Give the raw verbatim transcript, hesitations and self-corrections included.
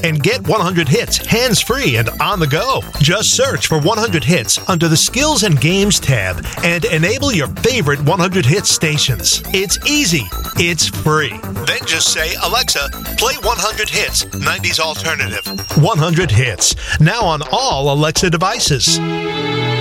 and get one hundred hits hands-free and on the go. Just search for one hundred hits under the Skills and Games tab and enable your favorite one hundred hits stations. It's easy. It's free. Then just say, Alexa, play one hundred hits, nineties alternative. one hundred hits. Now on all Alexa devices.